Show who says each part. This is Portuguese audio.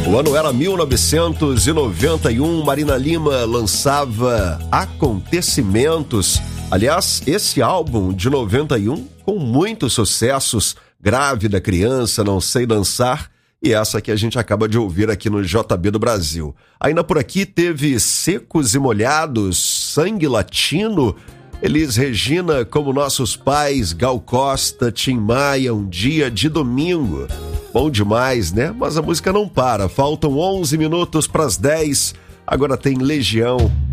Speaker 1: O ano era 1991, Marina Lima lançava Acontecimentos. Aliás, esse álbum de 91, com muitos sucessos, Grávida, Criança, Não Sei Dançar, e essa que a gente acaba de ouvir aqui no JB do Brasil. Ainda por aqui teve Secos e Molhados, Sangue Latino, Elis Regina, Como Nossos Pais, Gal Costa, Tim Maia, Um Dia de Domingo. Bom demais, né? Mas a música não para. Faltam 11 minutos para as 10. Agora tem Legião,